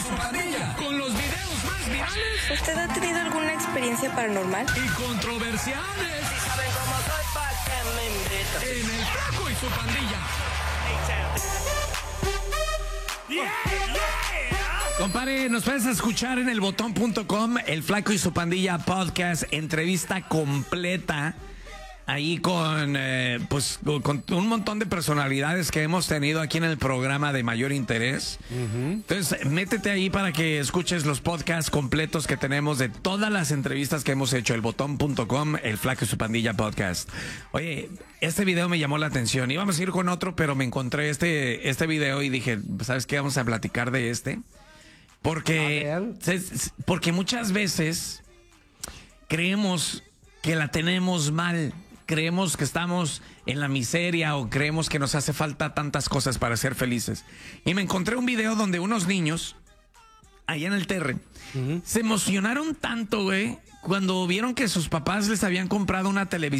su Pandilla, con los videos más virales. ¿Usted ha tenido alguna experiencia paranormal? Y controversiales. Si saben cómo soy, ¿pa' qué me invitan? En El Flaco y su Pandilla. Compadre, nos puedes escuchar en elbotón.com, El Flaco y su Pandilla podcast, entrevista completa. Ahí con un montón de personalidades que hemos tenido aquí en el programa de mayor interés. Entonces, métete ahí para que escuches los podcasts completos que tenemos de todas las entrevistas que hemos hecho. Elbotón.com, El Flaco y su Pandilla podcast. Oye, este video me llamó la atención. Íbamos a ir con otro, pero me encontré este video y dije, ¿sabes qué? Vamos a platicar de este. Porque muchas veces creemos que la tenemos mal. Creemos que estamos en la miseria o creemos que nos hace falta tantas cosas para ser felices. Y me encontré un video donde unos niños, allá en el Terre, se emocionaron tanto, güey, cuando vieron que sus papás les habían comprado una televisión.